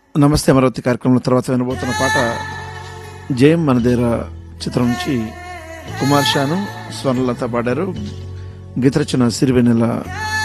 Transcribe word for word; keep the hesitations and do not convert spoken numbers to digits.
నమస్తే అమరావతి కార్యక్రమం తర్వాత వినబోతున్న పాట జయం మనదేర చిత్రం నుంచి కుమార్ షాను స్వర్ణలత పాడారు. గీత రచన సిరివెన్నెల